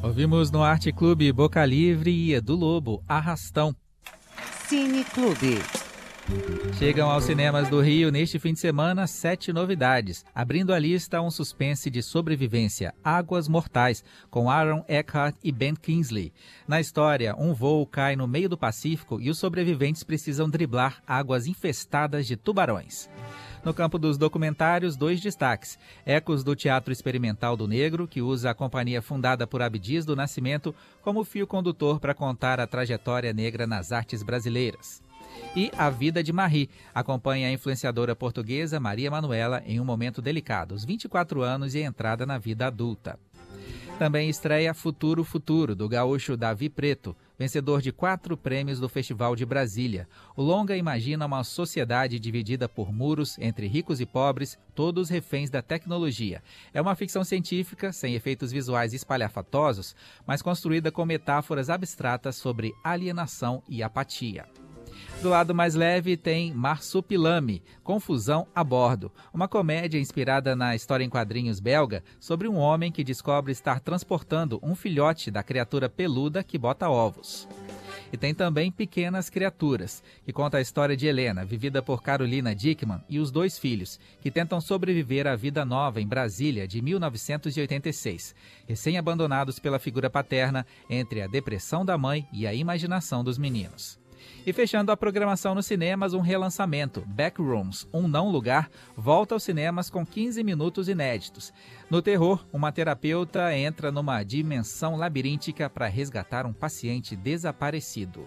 Ouvimos no Arte Clube Boca Livre e Edu Lobo, Arrastão. Cine Clube. Chegam aos cinemas do Rio neste fim de semana 7 novidades. Abrindo a lista, um suspense de sobrevivência, Águas Mortais, com Aaron Eckhart e Ben Kingsley. Na história, um voo cai no meio do Pacífico e os sobreviventes precisam driblar águas infestadas de tubarões. No campo dos documentários, 2 destaques. Ecos do Teatro Experimental do Negro, que usa a companhia fundada por Abdias do Nascimento como fio condutor para contar a trajetória negra nas artes brasileiras. E A Vida de Marie acompanha a influenciadora portuguesa Maria Manuela em um momento delicado, os 24 anos e a entrada na vida adulta. Também estreia Futuro Futuro, do gaúcho Davi Preto, vencedor de 4 prêmios do Festival de Brasília. O longa imagina uma sociedade dividida por muros entre ricos e pobres, todos reféns da tecnologia. É uma ficção científica, sem efeitos visuais espalhafatosos, mas construída com metáforas abstratas sobre alienação e apatia. Do lado mais leve tem Marsupilame, Confusão a Bordo, uma comédia inspirada na história em quadrinhos belga sobre um homem que descobre estar transportando um filhote da criatura peluda que bota ovos. E tem também Pequenas Criaturas, que conta a história de Helena, vivida por Carolina Dickmann, e os 2 filhos, que tentam sobreviver à vida nova em Brasília de 1986, recém-abandonados pela figura paterna entre a depressão da mãe e a imaginação dos meninos. E fechando a programação nos cinemas, um relançamento, Backrooms, Um Não Lugar, volta aos cinemas com 15 minutos inéditos. No terror, uma terapeuta entra numa dimensão labiríntica para resgatar um paciente desaparecido.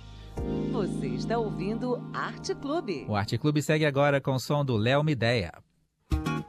Você está ouvindo Arte Clube. O Arte Clube segue agora com o som do Léo Mideia.